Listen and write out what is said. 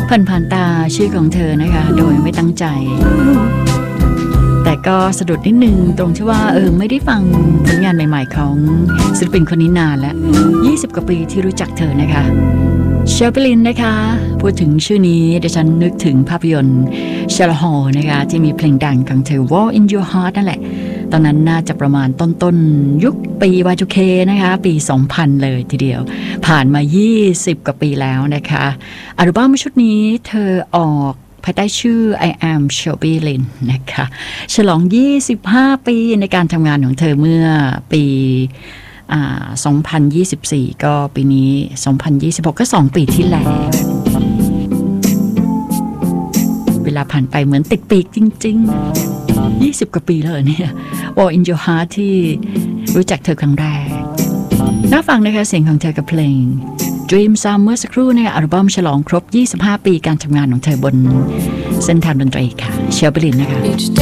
ผ่านตาชื่อของเธอนะคะโดยไม่ตั้งใจแต่ก็สะดุดนิดนึงตรงที่ว่าไม่ได้ฟังผลงานใหม่ๆของศิลปินคนนี้นานแล้ว20 กว่าปีที่รู้จักเธอนะคะเชลปิลินนะคะพูดถึงชื่อนี้ดิฉันนึกถึงภาพยนตร์เชลฮอลนะคะที่มีเพลงดังของเธอ War in Your Heart นั่นแหละตอนนั้นน่าจะประมาณต้นยุคปี Y2K นะคะปี 2000 เลยทีเดียวผ่านมา20 กว่าปีแล้วนะคะอัลบั้มชุดนี้เธอออกภายใต้ชื่อ I am Shelby Lynn นะคะฉลอง 25 ปีในการทำงานของเธอเมื่อปี2024 ก็ปีนี้2026ก็2 ปีที่แล้วเวลาผ่านไปเหมือนติดปีกจริงๆ20 กว่าปีแล้วเนี่ย War in Your Heart ที่รู้จักเธอครั้งแรกน่าฟังนะคะเสียงของเธอกับเพลง Dream Summer สักครู่ในอัลบั้มฉลองครบ 25 ปีการทำงานของเธอบนเส้นทางดนตรีค่ะเชลบิลินนะคะ